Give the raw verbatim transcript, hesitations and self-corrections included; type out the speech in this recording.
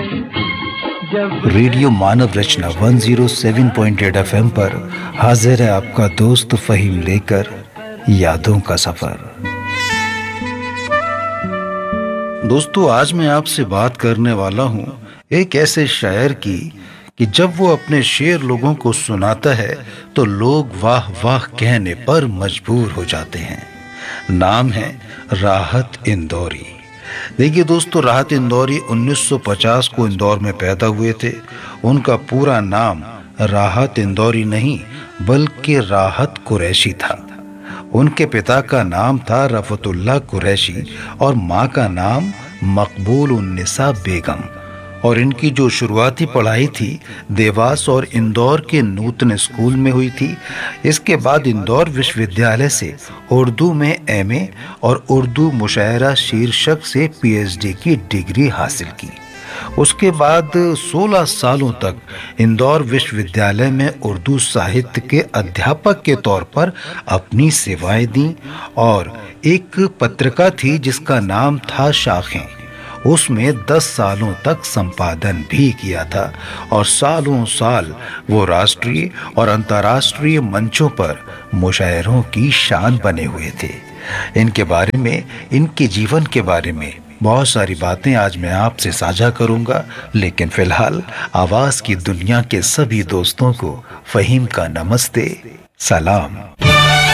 Radio मानव रचना एक सौ सात पॉइंट आठ एफएम पर हाजिर है आपका दोस्त फहीम लेकर यादों का सफर। दोस्तों, आज मैं आपसे बात करने वाला हूं एक ऐसे शायर की कि जब वो अपने शेर लोगों को सुनाता है तो लोग वाह वाह कहने पर मजबूर हो जाते हैं। नाम है राहत इंदौरी। देखिए दोस्तों, राहत इंदौरी उन्नीस सौ पचास को इंदौर में पैदा हुए थे। उनका पूरा नाम राहत इंदौरी नहीं बल्कि राहत कुरैशी था। उनके पिता का नाम था रफतुल्लाह कुरैशी और माँ का नाम मकबूल उन्निसा बेगम। और इनकी जो शुरुआती पढ़ाई थी देवास और इंदौर के नूतन स्कूल में हुई थी। इसके बाद इंदौर विश्वविद्यालय से उर्दू में एमए और उर्दू मुशायरा शीर्षक से पीएचडी की डिग्री हासिल की। उसके बाद सोलह सालों तक इंदौर विश्वविद्यालय में उर्दू साहित्य के अध्यापक के तौर पर अपनी सेवाएं दी और एक पत्रिका थी जिसका नाम था शाखें। उसमें दस सालों तक संपादन भी किया था और सालों साल वो राष्ट्रीय और अंतर्राष्ट्रीय मंचों पर मुशायरों की शान बने हुए थे। इनके बारे में, इनके जीवन के बारे में बहुत सारी बातें आज मैं आपसे साझा करूंगा, लेकिन फिलहाल आवाज की दुनिया के सभी दोस्तों को फहीम का नमस्ते, सलाम।